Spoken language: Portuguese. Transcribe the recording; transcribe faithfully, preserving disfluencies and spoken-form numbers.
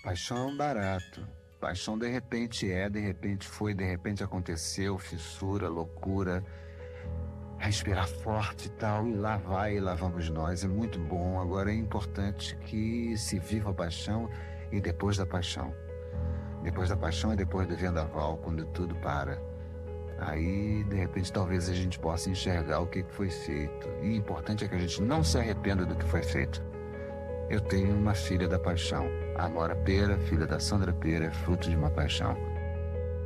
Paixão é um barato. Paixão de repente é, de repente foi, de repente aconteceu, fissura, loucura, respirar forte e tal, e lá vai, e lá vamos nós. É muito bom. Agora é importante que se viva a paixão e depois da paixão. Depois da paixão é depois do vendaval, quando tudo para. Aí, de repente, talvez a gente possa enxergar o que foi feito. E o importante é que a gente não se arrependa do que foi feito. Eu tenho uma filha da paixão, a Amora Pera, filha da Sandra Pera, fruto de uma paixão.